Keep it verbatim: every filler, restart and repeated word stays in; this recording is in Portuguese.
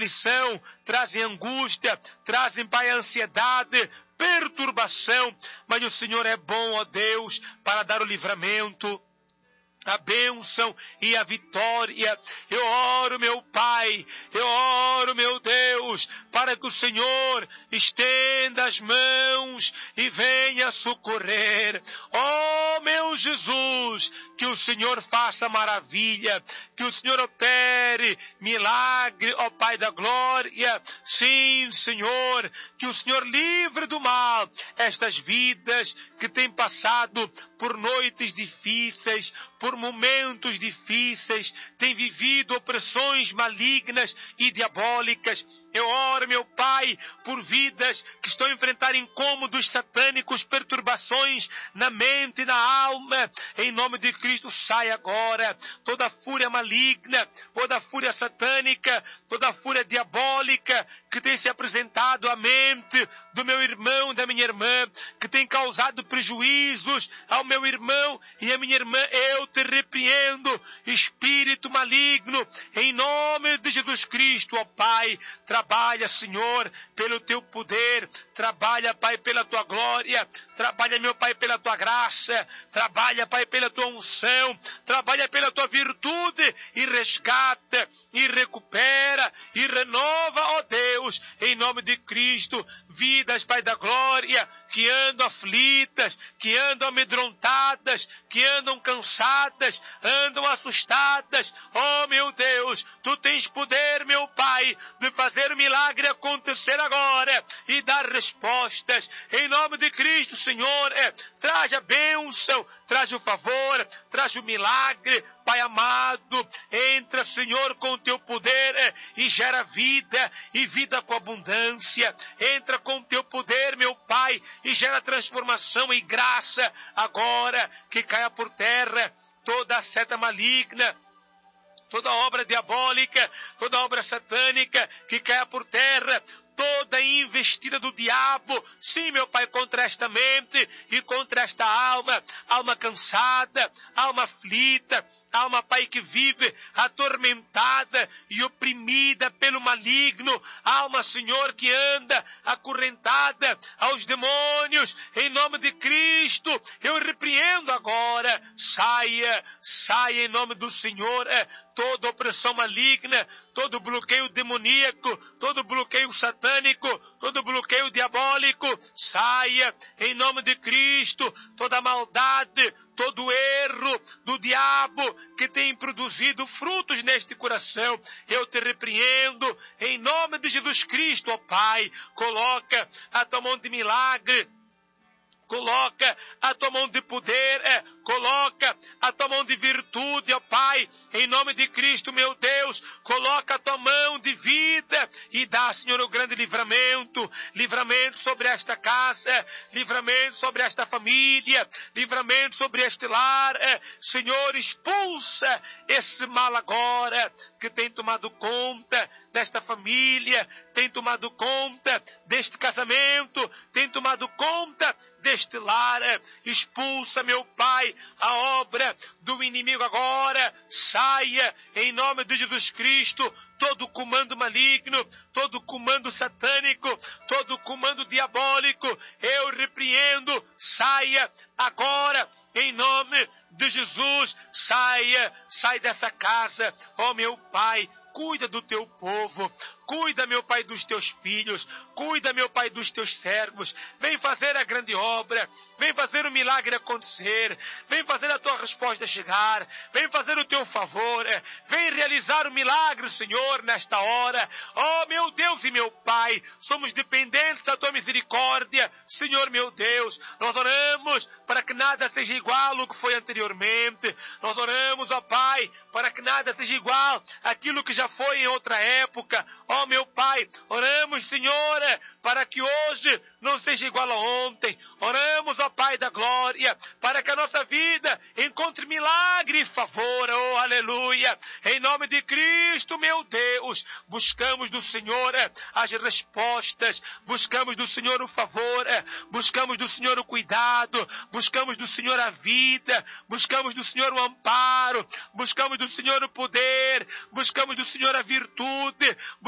aflição, trazem angústia, trazem, Pai, ansiedade, perturbação, mas o Senhor é bom, ó Deus, para dar o livramento, a bênção e a vitória. Eu oro, meu Pai, eu oro, meu Deus, para que o Senhor estenda as mãos e venha socorrer. Oh, meu Jesus, que o Senhor faça maravilha, que o Senhor opere milagre, ó Pai da glória. Sim, Senhor, que o Senhor livre do mal estas vidas que têm passado por noites difíceis, por momentos difíceis, têm vivido opressões malignas e diabólicas. Eu oro, meu Pai, por vidas que estão a enfrentar incômodos satânicos, perturbações na mente e na alma. Em nome de Cristo, sai agora toda fúria maligna, toda fúria satânica, toda fúria diabólica que tem se apresentado à mente do meu irmão, da minha irmã, que tem causado prejuízos ao meu irmão e à minha irmã. Eu te repreendo, espírito maligno, em nome de Jesus Cristo, ó Pai. Trabalha, Senhor, pelo teu poder, trabalha, Pai, pela tua glória, trabalha, meu Pai, pela tua graça, trabalha, Pai, pela tua unção, trabalha pela tua virtude e resgata e recupera e renova, ó Deus, em nome de Cristo, vidas, Pai da glória, que andam aflitas, que andam amedrontadas, que andam cansadas, andam assustadas. Oh, meu Deus, tu tens poder, meu Pai, de fazer o milagre acontecer agora e dar respostas. Em nome de Cristo, Senhor, é, traz a bênção, traz o favor, traz o milagre. Pai amado, entra, Senhor, com o teu poder é, e gera vida, e vida com abundância. Entra com o teu poder, meu Pai, e gera transformação e graça. Agora que caia por terra toda a seta maligna, toda obra diabólica, toda obra satânica, que caia por terra toda investida do diabo, sim, meu Pai, contra esta mente e contra esta alma, alma cansada, alma aflita, alma, Pai, que vive atormentada e oprimida pelo maligno, alma, Senhor, que anda acorrentada aos demônios. Em nome de Cristo, eu repreendo agora, saia, saia em nome do Senhor, é, toda opressão maligna, todo bloqueio demoníaco, todo bloqueio satânico, todo bloqueio diabólico, saia em nome de Cristo. Toda maldade, todo erro do diabo que tem produzido frutos neste coração, eu te repreendo em nome de Jesus Cristo, ó Pai. Coloca a tua mão de milagre, coloca a tua mão de poder, é, coloca a tua mão de virtude, ó Pai, em nome de Cristo, meu Deus. Coloca a tua mão de vida e dá, Senhor, o grande livramento, livramento sobre esta casa, livramento sobre esta família, livramento sobre este lar. É, Senhor, expulsa esse mal agora que tem tomado conta desta família, tem tomado conta deste casamento, tem tomado conta deste lar. Expulsa, meu Pai, a obra do inimigo agora. Saia em nome de Jesus Cristo todo comando maligno, todo comando satânico, todo comando diabólico. Eu repreendo, saia agora em nome de Jesus. Saia, sai dessa casa, ó meu Pai. Cuida do teu povo, cuida, meu Pai, dos teus filhos, cuida, meu Pai, dos teus servos. Vem fazer a grande obra, vem fazer o milagre acontecer, vem fazer a tua resposta chegar, vem fazer o teu favor, vem realizar o milagre, Senhor, nesta hora. Oh, meu Deus e meu Pai, somos dependentes da tua misericórdia, Senhor, meu Deus. Nós oramos para que nada seja igual ao que foi anteriormente. Nós oramos, ó Pai, para que nada seja igual àquilo que já foi em outra época. Ó meu Pai, oramos, Senhor, para que hoje não seja igual a ontem. Oramos, ó Pai da glória, para que a nossa vida encontre milagre e favor. Oh, aleluia. Em nome de Cristo, meu Deus, buscamos do Senhor as respostas, buscamos do Senhor o favor, buscamos do Senhor o cuidado, buscamos do Senhor a vida, buscamos do Senhor o amparo, buscamos do Senhor o poder, buscamos do Senhor a virtude,